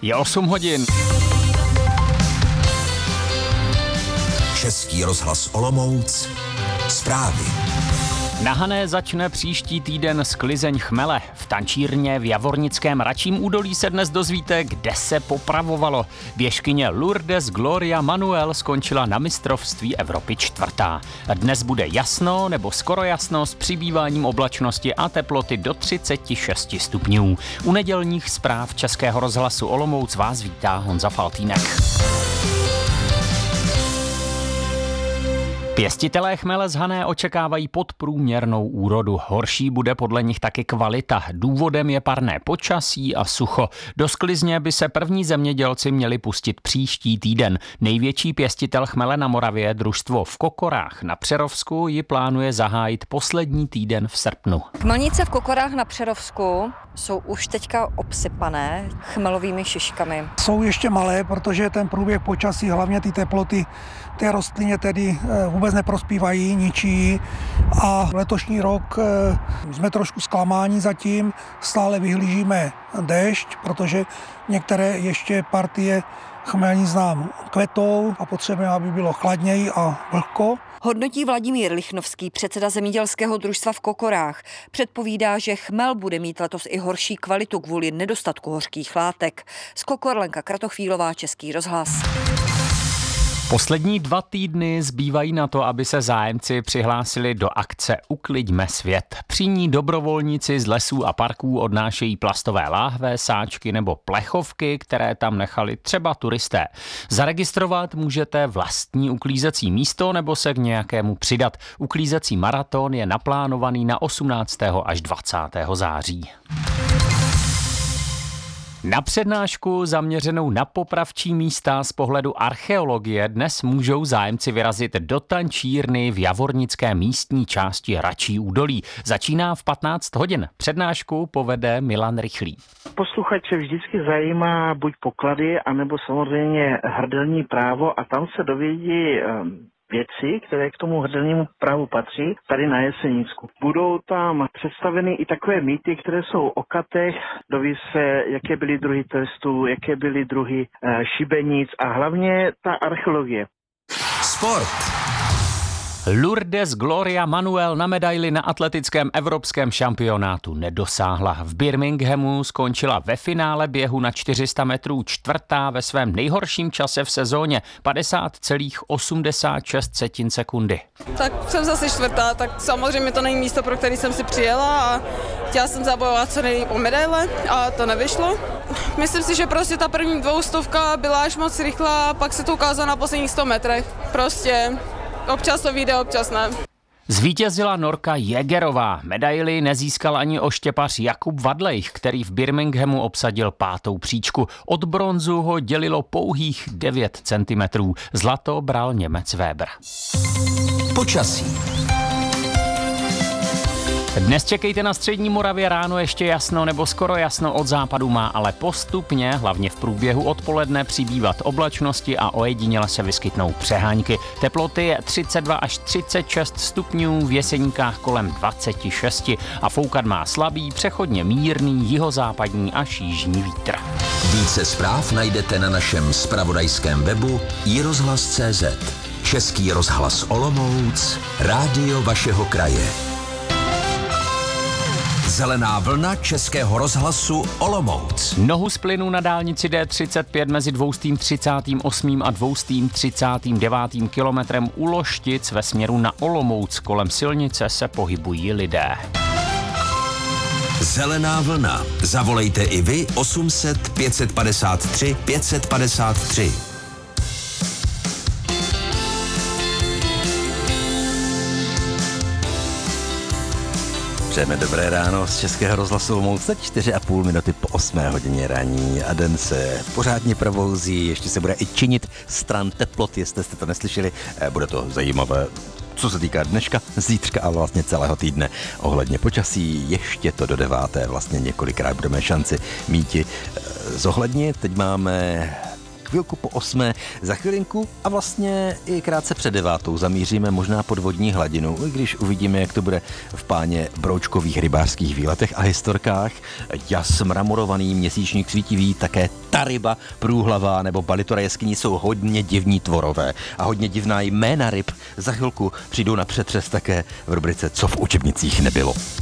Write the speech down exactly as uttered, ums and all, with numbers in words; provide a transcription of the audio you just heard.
Je osm hodin. Český rozhlas Olomouc. Zprávy. Na Hané začne příští týden sklizeň chmele. V tančírně v Javornickém Račím údolí se dnes dozvíte, kde se popravovalo. Běžkyně Lourdes Gloria Manuel skončila na mistrovství Evropy čtvrtá. Dnes bude jasno nebo skoro jasno s přibýváním oblačnosti a teploty do třicet šest stupňů. U nedělních zpráv Českého rozhlasu Olomouc vás vítá Honza Faltýnek. Pěstitelé chmele z Hané očekávají podprůměrnou úrodu. Horší bude podle nich taky kvalita. Důvodem je parné počasí a sucho. Do sklizně by se první zemědělci měli pustit příští týden. Největší pěstitel chmele na Moravě, družstvo v Kokorách na Přerovsku, ji plánuje zahájit poslední týden v srpnu. Chmelnice v Kokorách na Přerovsku jsou už teďka obsypané chmelovými šiškami. Jsou ještě malé, protože ten průběh počasí, hlavně ty teploty, té rostlině tedy vůbec neprospívají, ničí a letošní rok jsme trošku zklamáni zatím, stále vyhlížíme déšť, protože některé ještě partie chmelnic nám kvetou a potřebujeme, aby bylo chladněji a vlhko. Hodnotí Vladimír Lichnovský, předseda zemědělského družstva v Kokorách. Předpovídá, že chmel bude mít letos i horší kvalitu kvůli nedostatku hořkých látek. Z Kokor Lenka Kratochvílová, Český rozhlas. Poslední dva týdny zbývají na to, aby se zájemci přihlásili do akce Ukliďme svět. Při ní dobrovolníci z lesů a parků odnášejí plastové láhve, sáčky nebo plechovky, které tam nechali třeba turisté. Zaregistrovat můžete vlastní uklízecí místo nebo se k nějakému přidat. Uklízecí maraton je naplánovaný na osmnáctého až dvacátého září. Na přednášku zaměřenou na popravčí místa z pohledu archeologie dnes můžou zájemci vyrazit do tančírny v Javornické místní části Račí údolí. Začíná v patnáct hodin. Přednášku povede Milan Rychlý. Posluchače vždycky zajímá buď poklady, anebo samozřejmě hrdelní právo a tam se dovědí věci, které k tomu hrdelnímu právu patří, tady na Jesenicku. Budou tam představeny i takové mýty, které jsou o katech, doví se, jaké byly druhy trestů, jaké byly druhy e, šibenic a hlavně ta archeologie. Sport. Lourdes Gloria Manuel na medaili na atletickém evropském šampionátu nedosáhla. V Birminghamu skončila ve finále běhu na čtyři sta metrů čtvrtá ve svém nejhorším čase v sezóně padesát celá osmdesát šest sekundy. Tak jsem zase čtvrtá, tak samozřejmě to není místo, pro který jsem si přijela a chtěla jsem zabojovat co nejlíp o medaile a to nevyšlo. Myslím si, že prostě ta první dvoustovka byla až moc rychlá, pak se to ukázalo na posledních sto metrech. Prostě občas to vyjde, občas ne. Zvítězila Norka Jägerová. Medaili nezískal ani oštěpař Jakub Vadlejch, který v Birminghamu obsadil pátou příčku. Od bronzu ho dělilo pouhých devět centimetrů. Zlato bral Němec Weber. Počasí. Dnes čekejte na střední Moravě ráno ještě jasno nebo skoro jasno, od západu má ale postupně, hlavně v průběhu odpoledne, přibývat oblačnosti a ojediněle se vyskytnou přehánky. Teploty je třicet dva až třicet šest stupňů, v Jeseníkách kolem dvacet šest a foukat má slabý, přechodně mírný jihozápadní až jižní vítr. Více zpráv najdete na našem zpravodajském webu i rozhlas tečka cé zet. Český rozhlas Olomouc, rádio vašeho kraje. Zelená vlna Českého rozhlasu Olomouc. Nohu z plynu na dálnici D třicet pět mezi dvoustým třicátým osmým a dvoustým třicátým devátým kilometrem u Loštic ve směru na Olomouc. Kolem silnice se pohybují lidé. Zelená vlna. Zavolejte i vy osm set pět padesát tři pět padesát tři. Přejeme dobré ráno z Českého rozhlasu Olomouc, čtyři a půl minuty po osmé hodině raní a den se pořádně provouzí, ještě se bude i činit stran teplot, jestli jste to neslyšeli, bude to zajímavé. Co se týká dneška, zítřka a vlastně celého týdne. Ohledně počasí ještě to do deváté vlastně několikrát budeme šanci míti zohlednit. Teď máme chvilku po osmé, za chvilinku a vlastně i krátce před devátou zamíříme možná pod vodní hladinu, i když uvidíme, jak to bude v páně broučkových rybářských výletech a historkách. Jas mramorovaný, měsíčník svítivý, také ta ryba průhlavá nebo balitora jeskyní jsou hodně divní tvorové a hodně divná jména ryb za chvilku přijdou na přetřes také v rubrice Co v učebnicích nebylo.